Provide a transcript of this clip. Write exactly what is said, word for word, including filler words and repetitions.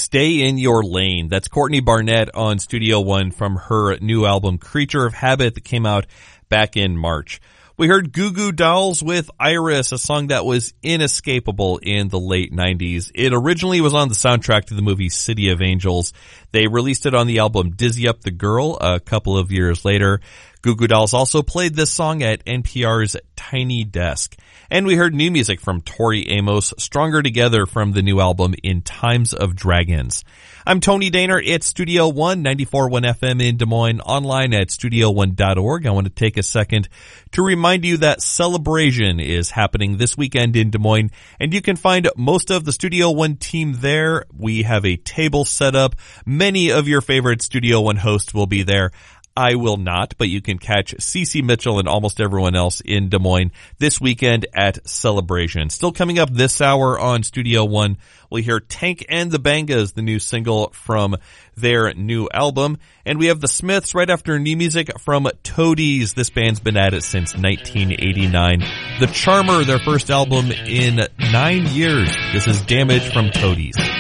Stay in Your Lane. That's Courtney Barnett on Studio One from her new album Creature of Habit that came out back in March. We heard Goo Goo Dolls with Iris, a song that was inescapable in the late nineties. It originally was on the soundtrack to the movie City of Angels. They released it on the album Dizzy Up the Girl a couple of years later. Goo Goo Dolls also played this song at N P R's Tiny Desk. And we heard new music from Tori Amos, Stronger Together from the new album In Times of Dragons. I'm Tony Daner at Studio One, ninety-four point one F M in Des Moines, online at studio one dot org. I want to take a second to remind you that Celebration is happening this weekend in Des Moines, and you can find most of the Studio One team there. We have a table set up. Many of your favorite Studio One hosts will be there. I will not, but you can catch Cece Mitchell and almost everyone else in Des Moines this weekend at Celebration. Still coming up this hour on Studio One, we'll hear Tank and the Bangas, the new single from their new album. And we have the Smiths right after new music from Toadies. This band's been at it since nineteen eighty-nine. The Charmer, their first album in nine years. This is Damage from Toadies.